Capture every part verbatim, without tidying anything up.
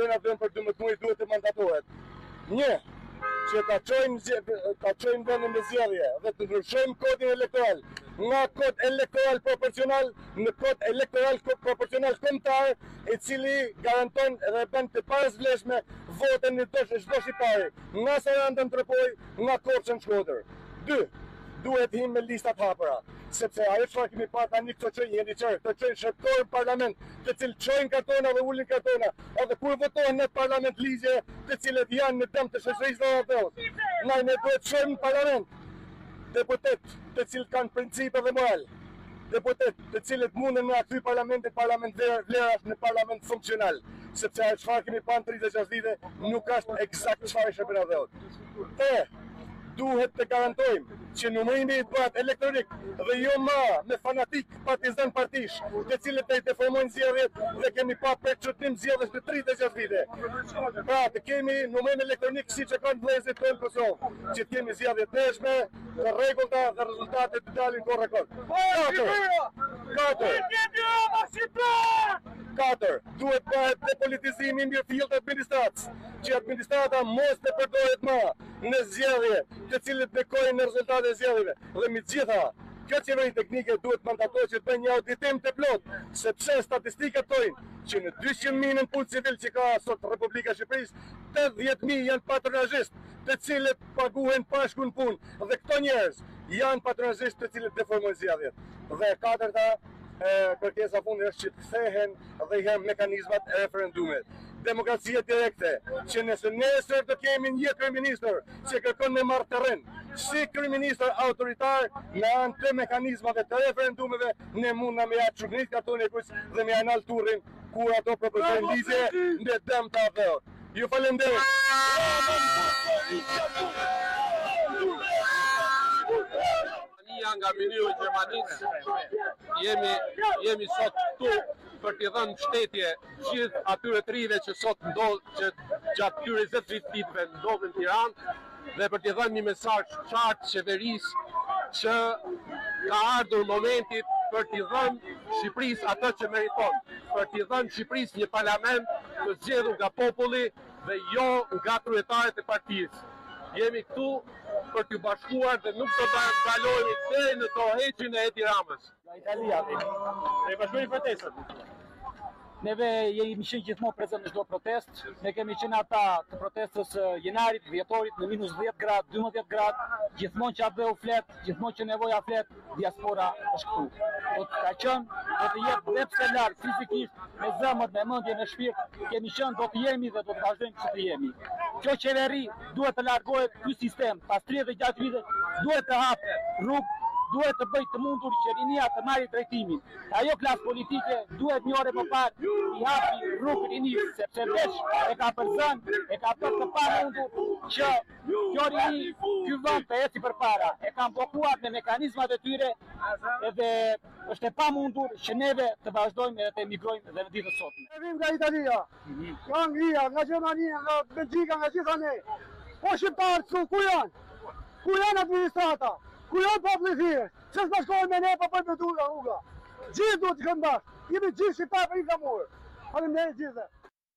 çojnë atë për dymbëdhjetë muaj duhet të mandatohet. Një, që ta çojnë ta çojnë vendin në zgjedhje dhe të ndryshojmë kodin elektoral nga kod elektoral proporcional në kod elektoral proporcional kombëtar, i cili garanton dhe bën të parazvleshme votën në çdo shqiptari, nga Saranda në Tropoj, nga Korçë në Shkodër. Dy, duhet him me listat hapura, sepse ajo çfarë kemi parë tani këto çojnë jeni çfarë, këto çojnë shërtor në parlament, të cilët çojnë kartona dhe ulin kartona, edhe kur votohen në parlament ligje, të cilët janë në dëm të shoqërisë demokratike. Ne ne duhet të çojmë në parlament deputet të cilët kanë principe dhe moral, deputet të cilët mundën me akthy parlamentin parlament vlerash në parlament funksional, sepse ajo çfarë kemi parë në tridhjetë e gjashtë vite nuk është eksakt çfarë ishte për atë. Tre, duhet të garantojmë që numërimi i bëhet elektronik dhe jo më me fanatik partizan partish, të cilët e deformojnë zgjedhjet dhe kemi pa për çutim zgjedhjes për tridhjetë e gjashtë vite. Pra, të kemi numërim elektronik siç e kanë vëllezërit tonë në Kosovë, që të kemi zgjedhje të ndeshme, të rregullta dhe rezultatet të dalin korrekt. Katër. Katër. Duhet bëhet depolitizimi i mirëfillt të administratës, që administrata mos të përdoret më në zgjedhje, të cilët bekojnë në rezultatet e zgjedhjeve. Dhe me gjitha, kjo qeveri teknike duhet mandatohet që të bëjë një auditim të plot, sepse statistikat tojnë që në dyqind mijë në punë civil që ka sot Republika e Shqipërisë, tetëdhjetë mijë janë patronazhisht, të cilët paguhen pashku në punë, dhe këto njerëz janë patronazhisht të cilët deformojnë zgjedhjet. Dhe e katërta, kërkesa fundi është që të kthehen dhe janë mekanizmat e referendumit. Demokracia direkte, që nëse nesër të kemi një kryeministër që kërkon me marrë terren, si kryeministër autoritar në anë të mekanizmave të referendumeve, ne mund na me ja çugnit kartonin e kuq dhe me anal turrin kur ato propozojnë ligje në dëm të avdhëut. Ju falenderoj. Nga Miniu Gjermanisë, jemi, jemi sot këtu për t'i dhënë shtetje gjithë atyre të rive që sot ndodh, që gjatë këtyre njëzet viteve ndodhin në Tiranë, dhe për t'i dhënë një mesazh qartë qeverisë që ka ardhur momenti për t'i dhënë Shqipërisë atë që meriton, për t'i dhënë Shqipërisë një parlament të zgjedhur nga populli dhe jo nga kryetarët e partisë. Jemi këtu për t'ju bashkuar dhe nuk do të kalojmë deri në tërheqjen e Edi Ramës. Nga Italia, Ne bashkojmë protestat. neve jemi qenë gjithmonë prezent në çdo protest. Ne kemi qenë ata të protestës janarit, dhjetorit në minus dhjetë gradë, dymbëdhjetë gradë, gjithmonë që atë u flet, gjithmonë që nevoja flet, diaspora është këtu. Do të ka qenë, do të jetë dhe pse larg fizikisht, me zemër, me mendje, me shpirt, kemi qenë, do të jemi dhe do të vazhdojmë që të jemi. Kjo qeveri duhet të largohet, ky sistem pas tridhjetë e gjashtë vite duhet të hapë rrugë, duhet të bëj të mundur që rinia të marrë drejtimin. Ajo klasë politike duhet një orë më parë i hapi rrugë rinisë, sepse veç e ka përzën, e ka bërë të pa mundur që kjo rini, ky vend të eci përpara. E kanë bllokuar me mekanizmat e tyre edhe është e pa mundur që neve të vazhdojmë edhe të emigrojmë dhe në ditët sotme. Ne vim nga Italia, nga Anglia, nga Gjermania, nga Belgjika, nga gjitha ne. Po shqiptarët këtu, ku janë? Ku janë administrata? Ku janë populli thirrë? Që s'bashkohen me ne pa për vetura rruga. Gjithë duhet të kënë bashkë. Jemi gjithë shqiptarë për i flamurë. Faleminderit gjithë.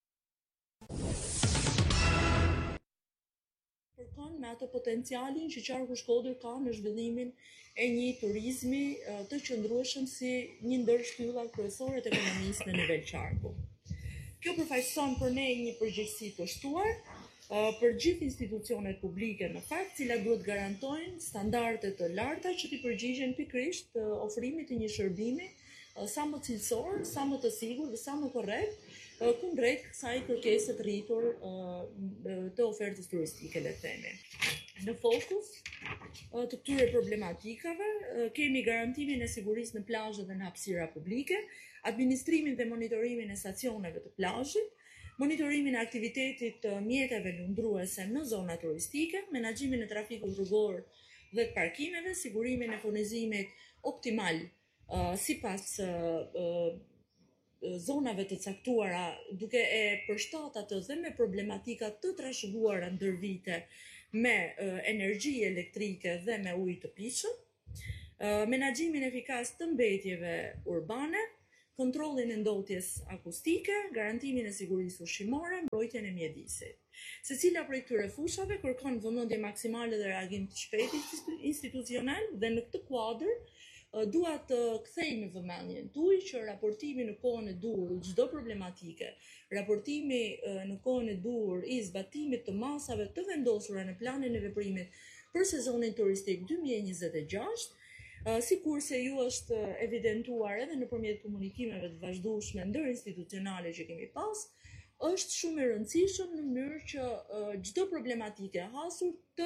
Kërkon me atë potencialin që Qarku Shkodër ka në zhvillimin e një turizmi të qëndrueshëm si një ndër shtyllat kryesore të ekonomisë në nivel qarku. Kjo përfaqëson për ne një përgjegjësi të shtuar për gjithë institucionet publike në fakt, cilat duhet garantojnë standarde të larta që t'i përgjigjen pikërisht ofrimit të një shërbimi sa më cilësor, sa më të sigurt dhe sa më korrekt kundrejt kësaj kërkese të rritur të ofertës turistike, le të themi. Në fokus të këtyre problematikave kemi garantimin e sigurisë në plazhe dhe në hapësira publike, administrimin dhe monitorimin e stacioneve të plazhit, monitorimin e aktivitetit të mjeteve lundruese në zona turistike, menaxhimin e trafikut rrugor dhe të parkimeve, sigurimin e furnizimit optimal uh, sipas uh, uh, zonave të caktuara, duke e përshtatë atë dhe me problematika të trashëguara ndër vite me uh, energji elektrike dhe me ujë të piqëm, uh, menaxhimin efikas të mbetjeve urbane, kontrollin e ndotjes akustike, garantimin e sigurisë ushqimore, mbrojtjen e mjedisit. Secila prej këtyre fushave kërkon vëmendje maksimale dhe reagim të shpejtë institucional dhe në këtë kuadër dua të kthejmë vëmendjen tuaj që raportimi në kohën e dur çdo problematike, raportimi në kohën e dur i zbatimit të masave të vendosura në planin e veprimit për sezonin turistik dy mijë e njëzet e gjashtë, sikurse ju është evidentuar edhe nëpërmjet komunikimeve të vazhdueshme ndërinstitucionale që kemi pas, është shumë e rëndësishëm në mënyrë që çdo problematike e hasur të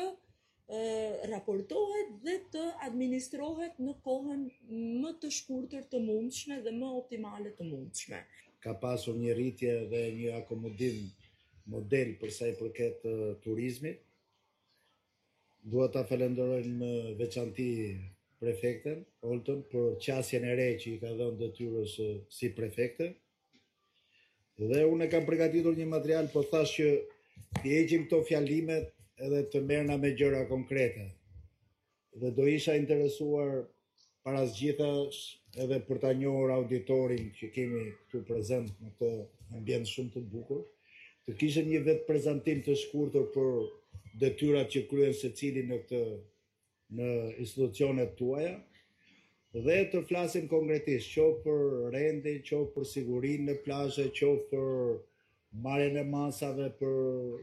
raportohet dhe të administrohet në kohën më të shkurtër të mundshme dhe më optimale të mundshme. Ka pasur një rritje dhe një akomodim model për sa i përket turizmit. Dua ta falenderoj në veçanti prefekten Oltën për qasjen e re që i ka dhënë detyrës si prefekte. Dhe unë kam përgatitur një material, po thash që të heqim këto fjalimet edhe të merrna me gjëra konkrete. Dhe do isha interesuar para zgjithash edhe për ta njohur auditorin që kemi këtu prezent në këtë ambient shumë të bukur, të kishte një vetë prezantim të shkurtër për detyrat që kryen secili në këtë në institucionet tuaja dhe të flasim konkretisht, qoftë për rendin, qoftë për sigurinë në plazhe, qoftë për marrjen e masave, për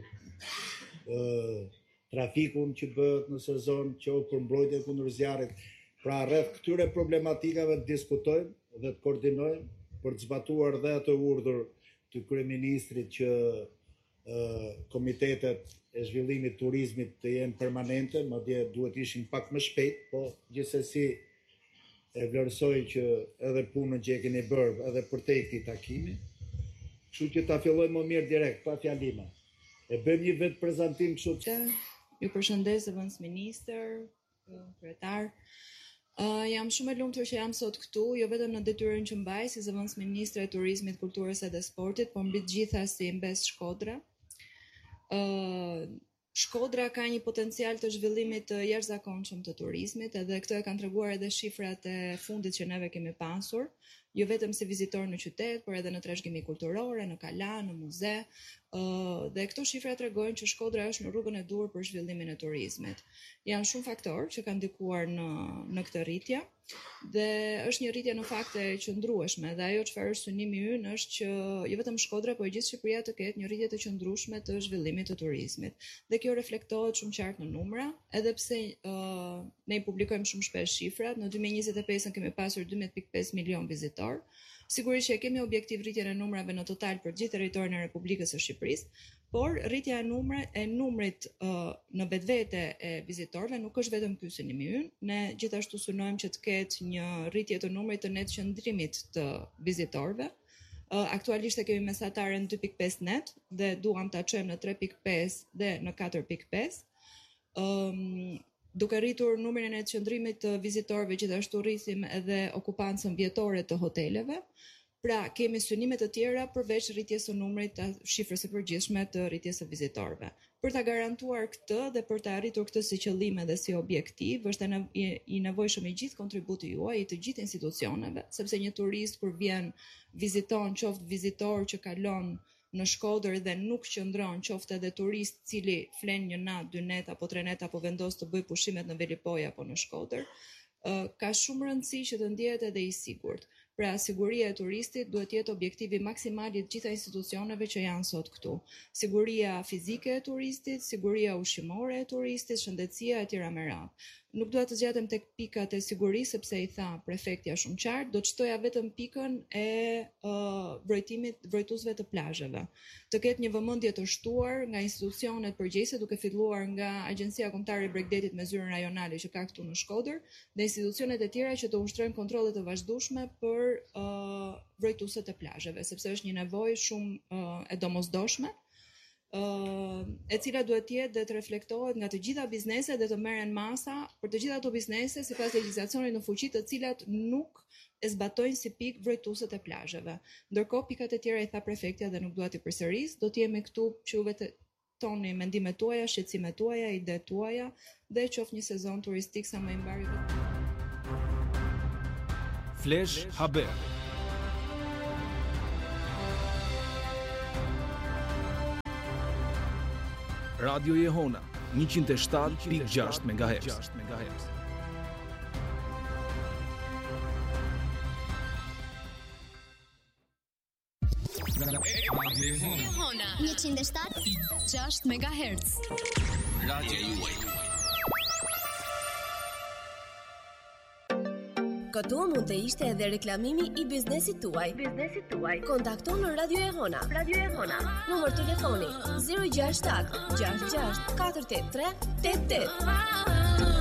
e, trafikun që bëhet në sezon, qoftë për mbrojtjen kundër zjarrit. Pra rreth këtyre problematikave të diskutojmë dhe të koordinojmë për të zbatuar dhe atë urdhër të kryeministrit që e, komitetet e zhvillimit turizmit të jenë permanente, madje duhet ishin pak më shpejt, po gjithsesi e vlerësoj që edhe punën që e keni bërë edhe për te këtij takimi. Kështu që ta fillojmë më mirë direkt, pa fjalime. E bëjmë një vetë prezantim kështu që ju përshëndes zëvendës ministër, kryetar. Uh, jam shumë e lumtur që jam sot këtu, jo vetëm në detyrën që mbaj si zëvendës ministre e turizmit, kulturës dhe sportit, por mbi të gjitha si mbes Shkodra. Uh, Shkodra ka një potencial të zhvillimit të jashtëzakonshëm të turizmit, edhe këto e kanë treguar edhe shifrat e fundit që neve kemi pasur, jo vetëm si vizitor në qytet, por edhe në trashëgimi kulturore, në kala, në muze, uh, dhe këto shifra tregojnë që Shkodra është në rrugën e dur për zhvillimin e turizmit. Janë shumë faktorë që kanë ndikuar në në këtë rritje, dhe është një rritje në fakt e qëndrueshme, dhe ajo çfarë është synimi ynë është që jo vetëm Shkodra, por gjithë Shqipëria të ketë një rritje të qëndrueshme të zhvillimit të turizmit. Dhe kjo reflektohet shumë qartë në numra, edhe pse uh, ne publikojmë shumë shpesh shifrat. Në dy mijë e njëzet e pesë kemi pasur dymbëdhjetë pikë pesë milion vizitor. Sigurisht që kemi objektiv rritjen e numrave në total për gjithë territorin e Republikës së Shqipërisë, por rritja e numre e numrit uh, në vetvete e vizitorëve nuk është vetëm ky synimi ynë. Ne gjithashtu synojmë që të ketë një rritje të numrit të net qëndrimit të vizitorëve. Uh, aktualisht e kemi mesataren dy pikë pesë net dhe duam ta çojmë në tre pikë pesë dhe në katër pikë pesë. Um, duke rritur numrin e net qëndrimit të vizitorëve, gjithashtu rrisim edhe okupancën vjetore të hoteleve. Pra, kemi synime të tjera përveç rritjes së numrit të shifrës së përgjithshme të rritjes së vizitorëve. Për ta garantuar këtë dhe për ta arritur këtë si qëllim dhe si objektiv, është i, i nevojshëm i gjithë kontributi juaj, i të gjithë institucioneve, sepse një turist kur vjen viziton, qoftë vizitor që kalon në Shkodër dhe nuk qëndron, qoftë edhe turist cili flen një natë, dy net apo tre net apo vendos të bëj pushimet në Velipoj apo në Shkodër, ka shumë rëndësi që të ndihet edhe i sigurt. Pra, siguria e turistit duhet jetë objektivi maksimal i të gjitha institucioneve që janë sot këtu. Siguria fizike e turistit, siguria ushqimore e turistit, shëndetësia e tjera me radhë. Nuk dua të zgjatem tek pikat e sigurisë sepse i tha prefektja shumë qartë, do të shtoja vetëm pikën e uh, vrojtimit vrojtuesve të plazheve. Të ketë një vëmendje të shtuar nga institucionet përgjegjëse, duke filluar nga Agjencia Kombëtare e Bregdetit me zyrën rajonale që ka këtu në Shkodër, dhe institucionet e tjera që të ushtrojnë kontrolle të vazhdueshme për uh, vrojtuesit e plazheve, sepse është një nevojë shumë uh, e domosdoshme. Uh, e cila duhet të jetë dhe të reflektohet nga të gjitha bizneset dhe të merren masa për të gjitha ato biznese sipas legjislacionit në fuqi të cilat nuk e zbatojnë si pikë vrojtuesit e plazheve. Ndërkohë pikat e tjera i tha prefektja dhe nuk dua t'i përsëris, do të jemi këtu që vetë toni mendimet tuaja, shqetësimet tuaja, idetë tuaja dhe qoftë një sezon turistik sa më i mbar. Flash Haber. Radio Jehona njëqind e shtatë pikë gjashtë megahertz. Jehona njëqind e shtatë pikë gjashtë megahertz. Radio juaj. Këtu mund të ishte edhe reklamimi i biznesit tuaj. Biznesit tuaj. Kontakto në Radio Jehona. Radio Jehona. Numër telefoni zero gjasht shtat gjasht gjasht katër tetë tre tetë tetë.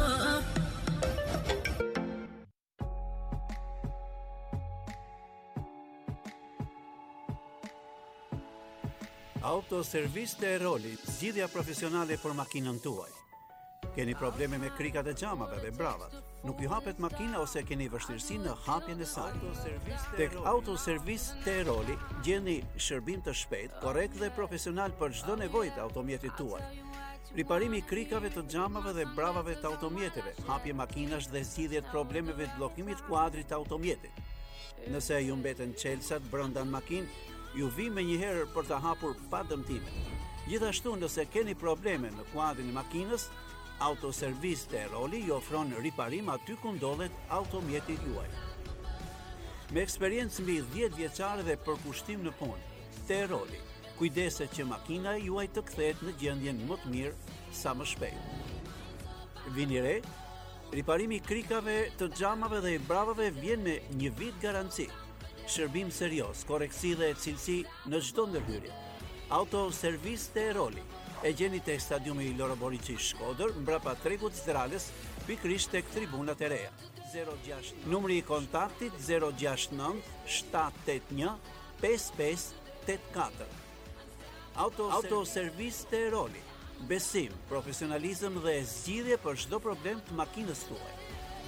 Autoservis të Eroli, zgjidhja profesionale për makinën tuaj. Keni probleme me krikat e xhamave dhe bravat, nuk ju hapet makina ose keni vështirësi në hapjen e saj. Tek Autoservis të Eroli gjeni shërbim të shpejtë, korrekt dhe profesional për çdo nevojë të automjetit tuaj. Riparimi i krikave të xhamave dhe bravave të automjeteve, hapje makinash dhe zgjidhje të problemeve të bllokimit kuadrit të automjetit. Nëse ju mbeten çelësat brenda në makinë, ju vi me njëherë për të hapur pa dëmtime. Gjithashtu, nëse keni probleme në kuadrin e makinës, Autoservis të Eroli ju ofron riparim aty ku ndodhet automjeti juaj. Me eksperiencë mbi dhjetë vjeçare dhe përkushtim në punë, të Eroli, kujdeset që makina juaj të kthehet në gjendjen më të mirë sa më shpejt. Vini re, riparimi i krikave të xhamave dhe i bravave vjen me një vit garanci. Shërbim serioz, koreksi dhe cilësi në çdo ndërhyrje. Autoservis të Eroli. E gjeni tek stadiumi i Loro Boriçi Shkodër, mbrapa tregut Strales, pikërisht tek tribunat e reja. zero gjasht Numri i kontaktit zero gjasht nënt shtat tetë një pesë pesë tetë katër. Autoservis të Eroli. Besim, profesionalizëm dhe zgjidhje për çdo problem të makinës tuaj.